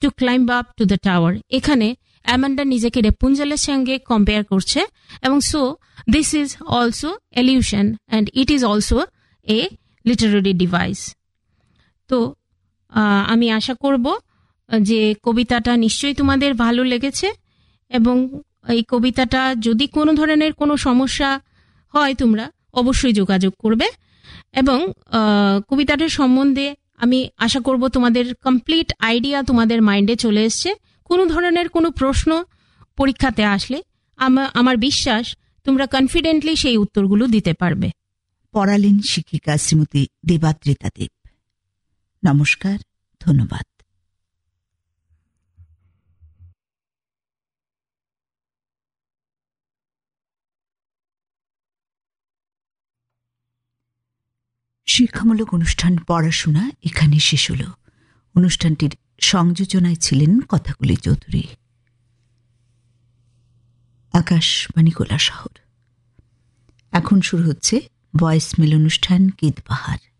To climb up to the tower. এখানে Amanda নিজেকে রেপুঞ্জেলের সঙ্গে কম্পেয়ার করছে, এবং so this is also illusion and it is also a Literary device. তো আমি আশা করব যে কবিতাটা নিশ্চয়ই তোমাদের ভালো লেগেছে, এবং এই কবিতাটা যদি কোনো ধরনের কোনো সমস্যা হয় তোমরা অবশ্যই যোগাযোগ করবে, এবং কবিতাটার সম্বন্ধে আমি আশা করব তোমাদের কমপ্লিট আইডিয়া তোমাদের মাইন্ডে চলে এসছে। কোনো ধরনের কোনো প্রশ্ন পরীক্ষাতে আসলে আমার বিশ্বাস তোমরা কনফিডেন্টলি সেই উত্তরগুলো দিতে পারবে। পড়ালেন শিক্ষিকা শ্রীমতী দেবাদ্রিতা দেব। নমস্কার, ধন্যবাদ। শিক্ষামূলক অনুষ্ঠান পড়াশোনা এখানে শেষ হল। অনুষ্ঠানটির সংযোজনায় ছিলেন কথাকলি চৌধুরী। আকাশবাণী কৈলাসহর। এখন শুরু হচ্ছে ভয়েস মেল অনুষ্ঠান গীত বাহার।